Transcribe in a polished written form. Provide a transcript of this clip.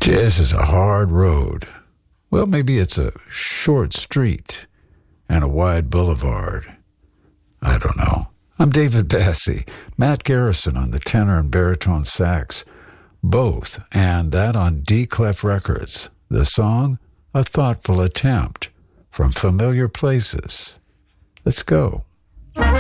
Jazz is a hard road. Well, maybe it's a short street and a wide boulevard. I don't know. I'm David Bassie, Matt Garrison on the tenor and baritone sax, both, and that on D Clef Records. The song, A Thoughtful Attempt, from Familiar Places. Let's go.